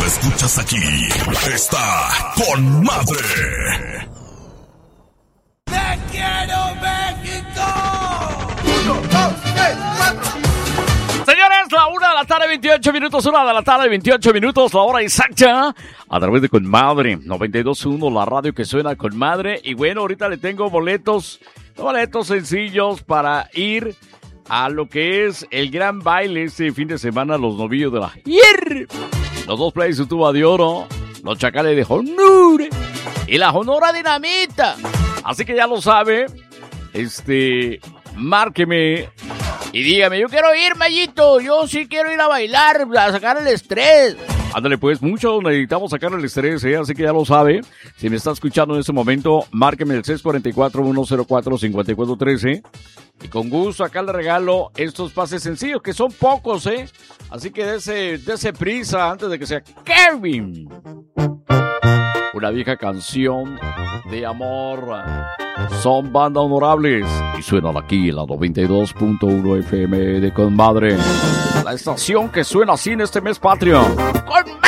la escuchas aquí. Está con madre. ¡Te quiero, México! 1, 2, 3, 4. Señores, la 1 de la tarde, 28 minutos, 1 de la tarde, 28 minutos, la hora exacta, a través de Conmadre, 92.1, la radio que suena Conmadre. Y bueno, ahorita le tengo boletos sencillos para ir a lo que es el gran baile este fin de semana, los novillos de la Hier. Los dos players de tuba de oro, los chacales de Honore y la Honora Dinamita. Así que ya lo sabe, márqueme y dígame, yo quiero ir, Mayito, yo sí quiero ir a bailar, a sacar el estrés. Ándale pues, muchos necesitamos sacar el estrés, así que ya lo sabe. Si me está escuchando en este momento, márqueme el 644-104-5413. Y con gusto acá le regalo estos pases sencillos, que son pocos, Así que dese prisa antes de que sea Kevin. Una vieja canción de amor. Son Banda Honorables y suenan aquí en la 92.1 FM de Conmadre. La estación que suena así en este mes patrio. ¡Conmadre!